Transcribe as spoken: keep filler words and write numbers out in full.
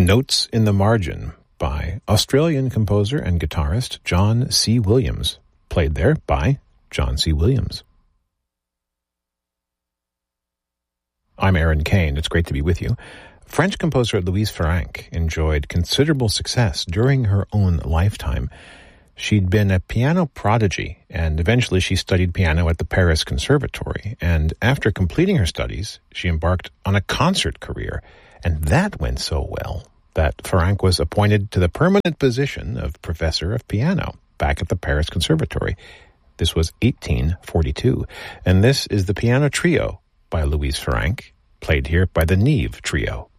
Notes in the Margin by Australian composer and guitarist John C. Williams, played there by John C. Williams. I'm Aaron Kane. It's great to be with you. French composer Louise Farrenc enjoyed considerable success during her own lifetime. She'd been a piano prodigy, and eventually she studied piano at the Paris Conservatory. And after completing her studies, she embarked on a concert career. And that went so well that Farrenc was appointed to the permanent position of professor of piano back at the Paris Conservatory. This was eighteen forty-two. And this is the Piano Trio by Louise Farrenc, played here by the Neve Trio.